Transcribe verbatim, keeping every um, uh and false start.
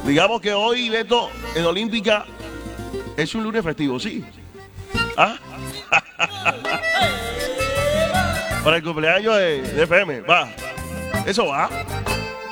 Digamos que hoy, Beto, en Olímpica es un lunes festivo, ¿sí? ¿Ah? Para el cumpleaños de, de F M, va. Eso va.